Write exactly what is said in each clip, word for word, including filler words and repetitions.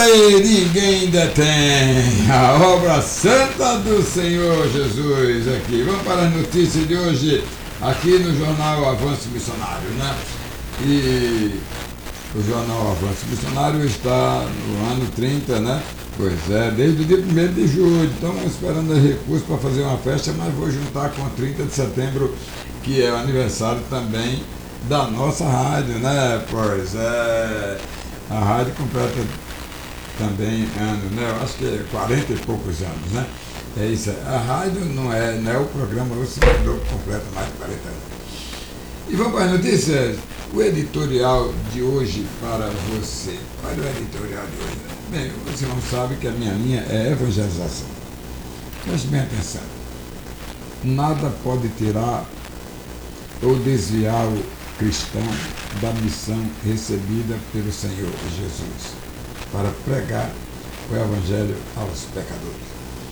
aí, ninguém detém a obra santa do Senhor Jesus aqui. Vamos para as notícias de hoje, aqui no Jornal Avanço Missionário, né? E o Jornal Avanço Missionário está no ano trinta, né? Pois é, desde o dia primeiro de julho. Estamos esperando recursos para fazer uma festa, mas vou juntar com trinta de setembro, que é o aniversário também da nossa rádio, né? Pois é, a rádio completa também anos, né? Eu acho que é quarenta e poucos anos, né? É isso aí. A rádio não é, não é o programa, o seguidor completa mais de quarenta anos. E vamos para as notícias. O editorial de hoje para você. Olha o editorial de hoje. Bem, você não sabe que a minha linha é evangelização. Preste bem atenção. Nada pode tirar ou desviar o cristão da missão recebida pelo Senhor Jesus para pregar o Evangelho aos pecadores.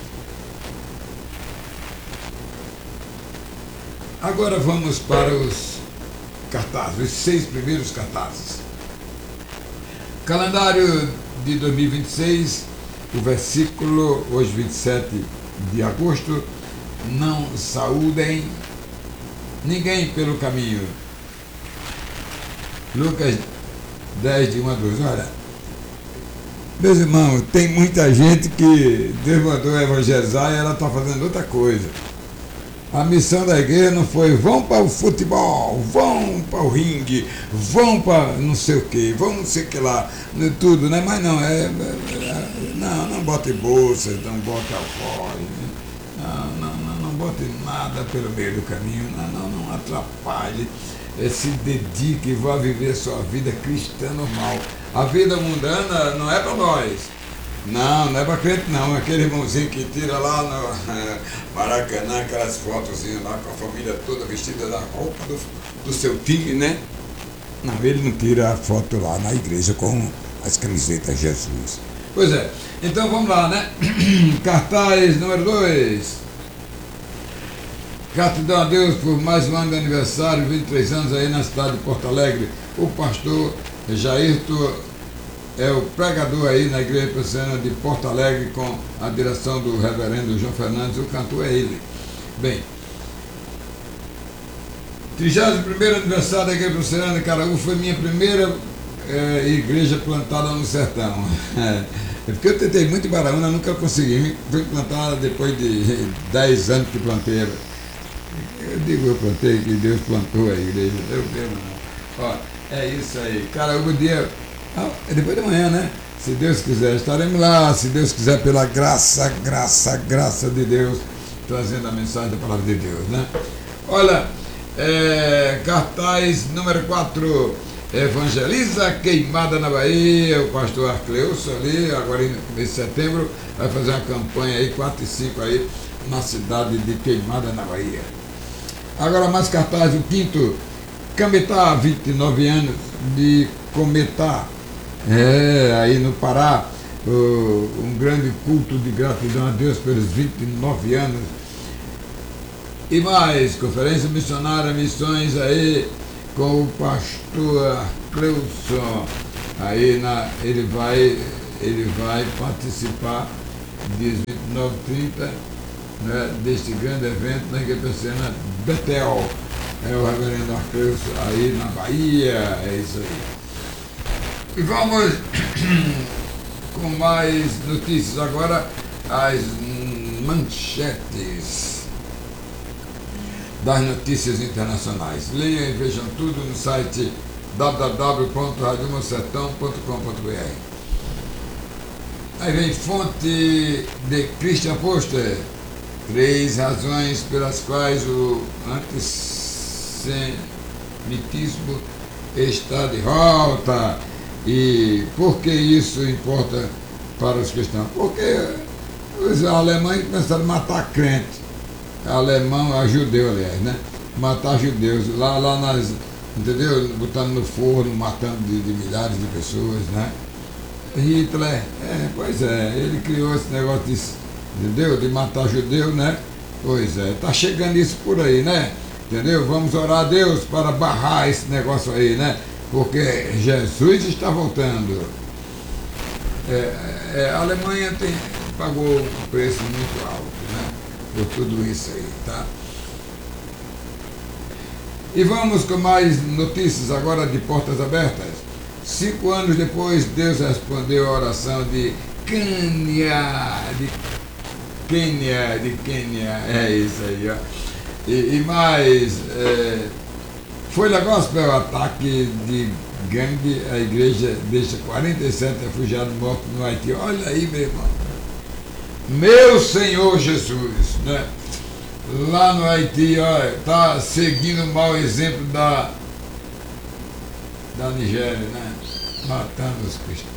Agora vamos para os cartazes, os seis primeiros cartazes. Calendário de dois mil e vinte e seis, o versículo, hoje vinte e sete de agosto, não saúdem ninguém pelo caminho. Lucas dez, de um a doze. Olha, meus irmãos, tem muita gente que Deus mandou evangelizar e ela está fazendo outra coisa. A missão da igreja não foi vão para o futebol, vão para o ringue, vão para não sei o que, vão não sei o que lá, tudo, né? Mas não, é, é não, não bote bolsa, não bote alcoóis, não, não, não, não bote nada pelo meio do caminho, não, não, não atrapalhe, é, se dedique e vá viver a sua vida cristã normal. A vida mundana não é para nós. Não, não é para crente não, aquele irmãozinho que tira lá no é, Maracanã, aquelas fotos lá com a família toda vestida da roupa do, do seu time, né? Não, ele não tira a foto lá na igreja com as camisetas Jesus. Pois é, então vamos lá, né? Cartaz número dois. Gratidão a Deus por mais um ano de aniversário, vinte e três anos aí na cidade de Porto Alegre. O pastor Jairto é o pregador aí na Igreja Presbiteriana de Porto Alegre, com a direção do reverendo João Fernandes, o cantor é ele. Bem, trigésimo primeiro aniversário da Igreja Presbiteriana de Caraú foi minha primeira é, igreja plantada no sertão. É, porque eu tentei muito em Baraúna, nunca consegui. Foi plantada depois de dez anos que plantei. Eu digo eu plantei, que Deus plantou a igreja. Eu mesmo não. Ó, é isso aí. Caraú, dia... Ah, é depois de manhã, né? Se Deus quiser, estaremos lá, se Deus quiser, pela graça, graça, graça de Deus, trazendo a mensagem da palavra de Deus, né? Olha, é, cartaz número quatro, Evangeliza Queimada na Bahia, o pastor Arcleus ali, agora no mês de setembro, vai fazer uma campanha aí, quatro e cinco aí, na cidade de Queimada na Bahia. Agora mais cartaz, o quinto, Cametá, vinte e nove anos de Cometá. É, aí no Pará, uh, um grande culto de gratidão a Deus pelos vinte e nove anos. E mais, Conferência Missionária Missões aí, com o pastor Cleuson. Aí na, ele, vai, ele vai participar de vinte e nove e trinta, né, deste grande evento na Igreja Presbiteriana Betel. É o reverendo Arcleus aí na Bahia, é isso aí. E vamos com mais notícias agora, as manchetes das notícias internacionais. Leiam e vejam tudo no site w w w ponto rádio meu sertão ponto com ponto b r. Aí vem fonte de Christian Poster, três razões pelas quais o antissemitismo está de volta. E por que isso importa para os cristãos? Porque os alemães começaram a matar crente. Alemão, a judeu, aliás, né? Matar judeus. Lá, lá nas, entendeu? Botando no forno, matando de, de milhares de pessoas, né? Hitler, é, pois é, ele criou esse negócio de, entendeu? De matar judeu, né? Pois é, tá chegando isso por aí, né? Entendeu? Vamos orar a Deus para barrar esse negócio aí, né? Porque Jesus está voltando. É, é, a Alemanha tem, pagou um preço muito alto, né, por tudo isso aí, tá? E vamos com mais notícias agora de portas abertas. Cinco anos depois, Deus respondeu a oração de Quênia, de Quênia, de Quênia, é isso aí, ó. E, e mais, é, foi negócio pelo ataque de gangue, a igreja deixa quarenta e sete refugiados mortos no Haiti. Olha aí, meu irmão. Meu Senhor Jesus, né? Lá no Haiti, olha, tá seguindo o mau exemplo da, da Nigéria, né? Matando os cristãos.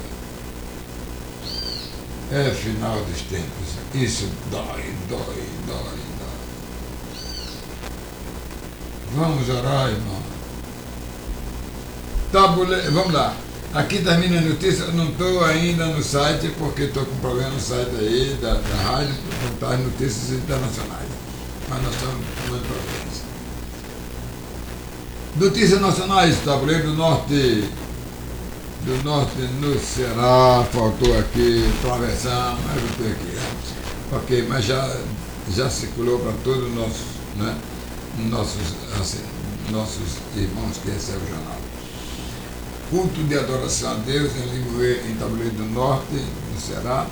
É final dos tempos. Isso dói, dói, dói, dói. Vamos orar, irmão. Tabule... Vamos lá. Aqui termina a notícia. Eu não estou ainda no site, porque estou com problema no site aí da, da rádio, para contar as notícias internacionais. Mas nós estamos com problemas. Notícias nacionais, Tabuleiro do Norte. Do Norte no Ceará, faltou aqui, travessão, mas eu estou aqui. Né? Ok, mas já, já circulou para todos os nossos, né? nossos, assim, nossos irmãos que recebem o jornal. Culto de adoração a Deus em Limoeiro, em Tabuleiro do Norte, no Ceará,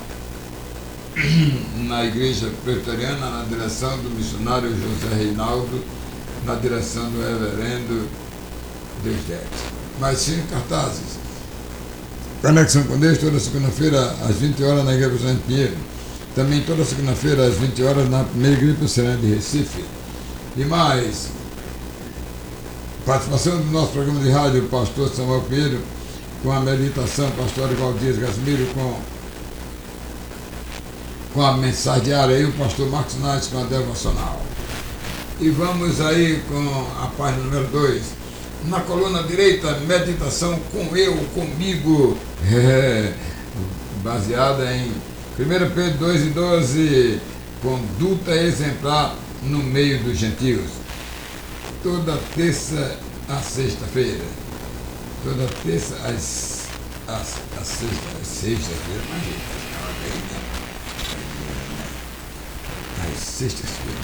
na igreja presbiteriana, na direção do missionário José Reinaldo, na direção do reverendo Deusdete. Mas sim, cartazes. Conexão com Deus, toda segunda-feira, às vinte horas, na Igreja Presidente Pinheiro. Também toda segunda-feira, às vinte horas, na primeira Igreja Presbiteriana de Recife. E mais, participação do nosso programa de rádio, o pastor Samuel Pinheiro, com a meditação, pastor Igual Dias Gasmiro, com, com a mensagem diária, e o pastor Marcos Nates com a devocional. E vamos aí com a página número dois. Na coluna direita, meditação com eu, comigo, é, baseada em primeira Pedro dois e doze, conduta exemplar no meio dos gentios. Toda terça a sexta-feira. Toda terça às, às, às sexta, às sexta-feira, imagina, às sextas-feiras.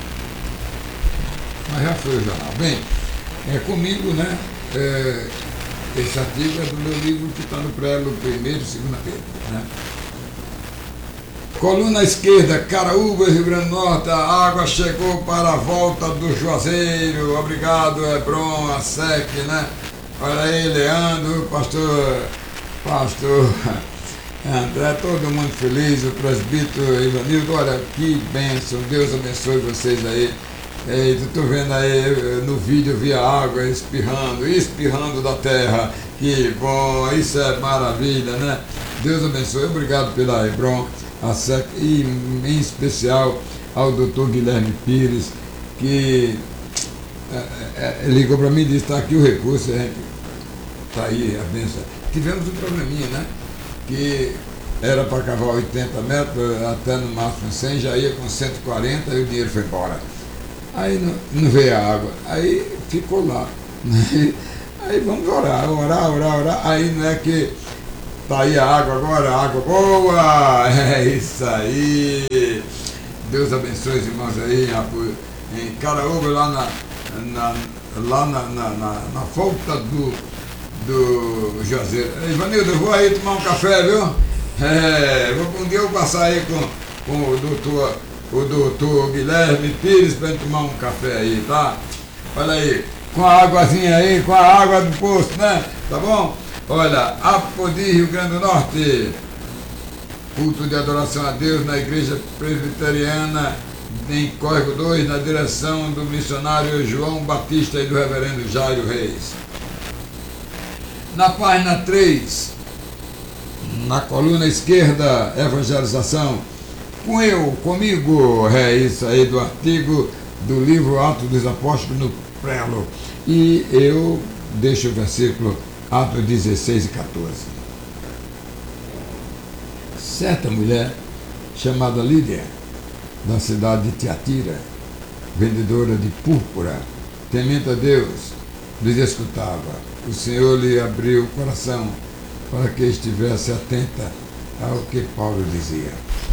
Mas já foi o jornal. Bem, é comigo, né? É, esse artigo é do meu livro que está no prelo primeiro e segunda Pedro, né? Coluna esquerda, Caraúba, Rio Grande do Norte, a água chegou para a volta do Juazeiro. Obrigado, Hebron, a SEC, né? Olha aí, Leandro, pastor, pastor André, todo mundo feliz, o presbítero Ivanildo, olha que bênção, Deus abençoe vocês aí. Estou vendo aí no vídeo, eu vi a água espirrando, espirrando da terra. Que bom, isso é maravilha, né? Deus abençoe, obrigado pela Hebron, a SEC, e em especial ao doutor Guilherme Pires, que é, é, ligou para mim e disse: está aqui o recurso, está aí a benção. Tivemos um probleminha, né? Que era para cavar oitenta metros, até no máximo cem, já ia com cento e quarenta e o dinheiro foi embora. Aí não, não veio a água, aí ficou lá. Aí vamos orar, orar, orar, orar. Aí não é que tá aí a água agora, água boa, é isso aí. Deus abençoe os irmãos aí em Caraúba, lá na, na, lá na, na, na, na volta do, do Juazeiro. Ivanildo, eu vou aí tomar um café, viu? É, vou, um dia eu vou passar aí com, com o doutor. o doutor Guilherme Pires para tomar um café aí, tá? Olha aí, com a águazinha aí, com a água do poço, né? Tá bom? Olha, Apodi, Rio Grande do Norte, culto de adoração a Deus na igreja presbiteriana em Córrego dois, na direção do missionário João Batista e do reverendo Jairo Reis. Na página três, na coluna esquerda, evangelização, com eu, comigo, é isso aí do artigo do livro Atos dos Apóstolos no prelo. E eu deixo o versículo Atos dezesseis e quatorze. Certa mulher chamada Lídia, da cidade de Tiatira, vendedora de púrpura, temente a Deus, lhes escutava. O Senhor lhe abriu o coração para que estivesse atenta ao que Paulo dizia.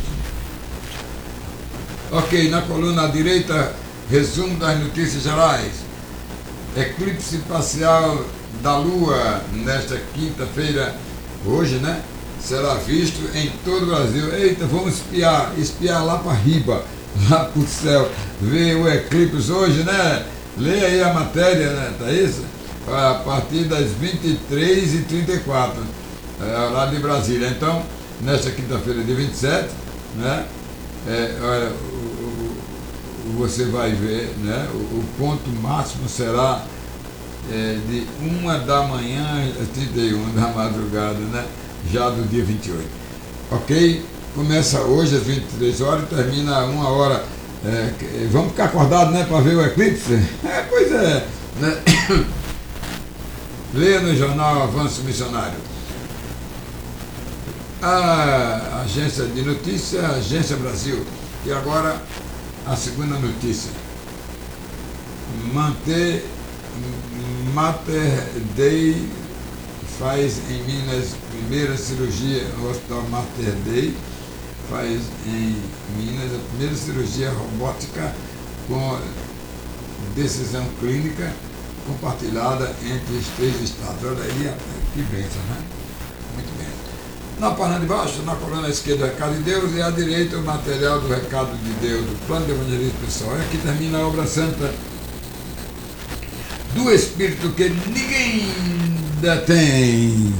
Ok, na coluna à direita, resumo das notícias gerais. Eclipse parcial da Lua nesta quinta-feira, hoje, né? Será visto em todo o Brasil. Eita, vamos espiar, espiar lá para riba, lá para o céu, ver o eclipse hoje, né? Leia aí a matéria, né? Tá isso? A partir das vinte e três e trinta e quatro, é, horário de Brasília. Então, nesta quinta-feira, dia vinte e sete, né? É, olha, o, o, você vai ver, né? O, o ponto máximo será é, de uma da manhã às trinta e uma da madrugada, né? Já do dia vinte e oito. Ok? Começa hoje às vinte e três horas e termina a uma hora. É, vamos ficar acordados, né? Para ver o eclipse? É, pois é. Né? Leia no jornal Avanço Missionário. A agência de notícia, a Agência Brasil. E agora a segunda notícia. Manter Mater Dei faz em Minas primeira cirurgia, o Hospital Mater Dei faz em Minas a primeira cirurgia robótica com decisão clínica compartilhada entre os três estados. Olha aí, que bênção, né? Muito bem. Na página de baixo, na coluna esquerda, o Recado de Deus, e à direita o material do Recado de Deus, do Plano de Evangelismo Pessoal. E aqui termina a obra santa do Espírito que ninguém detém.